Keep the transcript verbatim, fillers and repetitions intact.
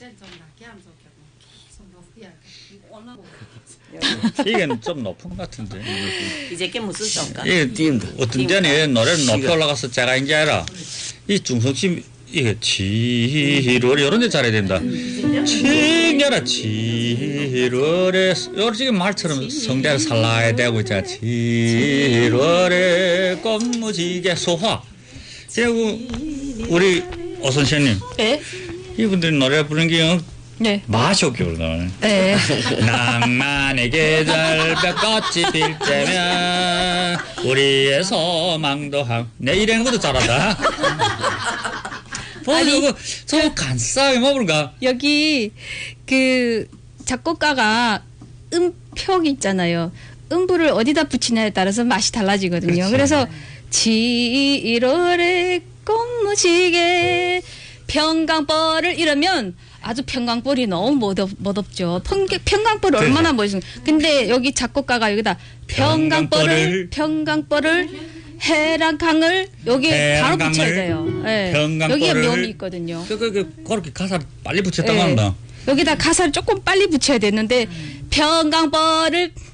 이게 좀 높은 것 같은데. 이제 게 무슨 ton가? 이게 어떤 전에 노래를 높이 올라가서 제가 이제 알아. 이 중성심 이게 칠월 이런 데 잘해야 된다. 칠월에 칠월에 요렇게 말처럼 성대를 살라야 되고 있잖아. 칠월에 꽃무지개 소화. 그리고 우리 오 선생님. 네. 이분들이 노래 부르는 게 네. 맛이 없거든. 네. 낭만의 계절 볕꽃이 필 때면 우리의 소망도 함. 내 이런 것도 잘한다. 아니, 저거, 저거 간싸게 먹을까? 여기, 그, 작곡가가 음표기 있잖아요. 음부를 어디다 붙이냐에 따라서 맛이 달라지거든요. 그렇죠. 그래서, 칠월에 꽃무지개, 평강벌을 이러면 아주 평강벌이 너무 멋없, 멋없죠. 평, 평강벌을 얼마나 멋있어. 근데 여기 작곡가가 여기다 평강벌을, 평강벌을, 해랑강을 여기에 바로 붙여야 돼요. 네. 여기에 묘미 있거든요. 그, 그, 그, 그렇게 가사를 빨리 붙였다고 네. 한다. 여기다 가사를 조금 빨리 붙여야 되는데, 평강벌을